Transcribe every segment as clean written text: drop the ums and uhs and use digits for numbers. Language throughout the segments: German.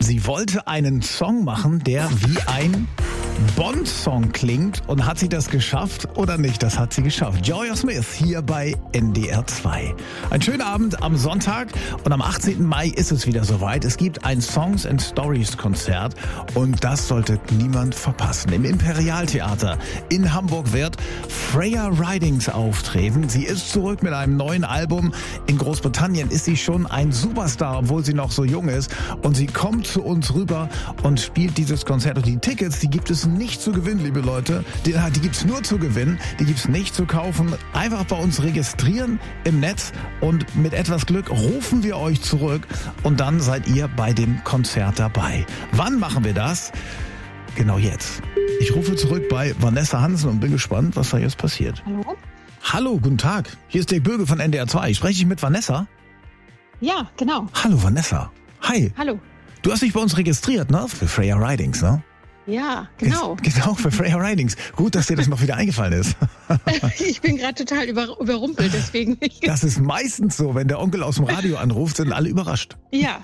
Sie wollte einen Song machen, der wie ein Bond-Song klingt. Und hat sie das geschafft oder nicht? Das hat sie geschafft. Jorja Smith hier bei NDR 2. Ein schöner Abend am Sonntag und am 18. Mai ist es wieder soweit. Es gibt ein Songs and Stories Konzert und das sollte niemand verpassen. Im Imperialtheater in Hamburg wird Freya Ridings auftreten. Sie ist zurück mit einem neuen Album. In Großbritannien ist sie schon ein Superstar, obwohl sie noch so jung ist. Und sie kommt zu uns rüber und spielt dieses Konzert. Und die Tickets, die gibt es nicht zu gewinnen, liebe Leute. Die gibt's nur zu gewinnen, die gibt's nicht zu kaufen. Einfach bei uns registrieren im Netz und mit etwas Glück rufen wir euch zurück und dann seid ihr bei dem Konzert dabei. Wann machen wir das? Genau jetzt. Ich rufe zurück bei Vanessa Hansen und bin gespannt, was da jetzt passiert. Hallo? Hallo, guten Tag. Hier ist Dirk Böge von NDR 2. Spreche ich mit Vanessa? Ja, genau. Hallo, Vanessa. Hi. Hallo. Du hast dich bei uns registriert, ne? Für Freya Ridings, ne? Ja, genau. Genau, für Freya Ridings. Gut, dass dir das noch wieder eingefallen ist. Ich bin gerade total überrumpelt, deswegen. Das ist meistens so, wenn der Onkel aus dem Radio anruft, sind alle überrascht. Ja,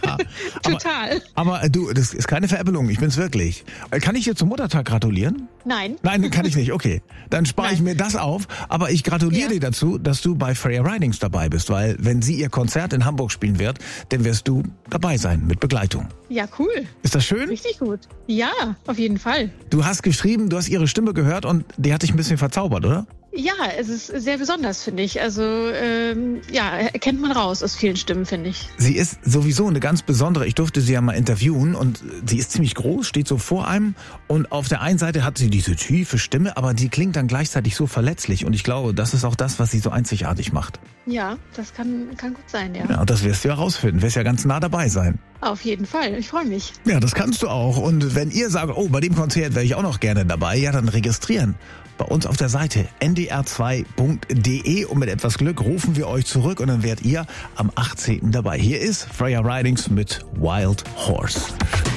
total. Aber du, das ist keine Veräppelung, ich bin's wirklich. Kann ich dir zum Muttertag gratulieren? Nein. Nein, kann ich nicht, okay. Dann spare ich mir das auf, aber ich gratuliere dir dazu, dass du bei Freya Ridings dabei bist, weil wenn sie ihr Konzert in Hamburg spielen wird, dann wirst du dabei sein mit Begleitung. Ja, cool. Ist das schön? Richtig gut. Ja, auf jeden Fall. Du hast geschrieben, du hast ihre Stimme gehört und die hat dich ein bisschen verzaubert, oder? Ja, es ist sehr besonders, finde ich. Also, erkennt man raus aus vielen Stimmen, finde ich. Sie ist sowieso eine ganz besondere. Ich durfte sie ja mal interviewen und sie ist ziemlich groß, steht so vor einem und auf der einen Seite hat sie diese tiefe Stimme, aber die klingt dann gleichzeitig so verletzlich und ich glaube, das ist auch das, was sie so einzigartig macht. Ja, das kann gut sein, ja. Ja, und das wirst du ja rausfinden, wirst ja ganz nah dabei sein. Auf jeden Fall, ich freue mich. Ja, das kannst du auch und wenn ihr sagt, oh, bei dem Konzert wäre ich auch noch gerne dabei, ja, dann registrieren. Bei uns auf der Seite ndr2.de und mit etwas Glück rufen wir euch zurück und dann werdet ihr am 18. dabei. Hier ist Freya Ridings mit Wild Horse.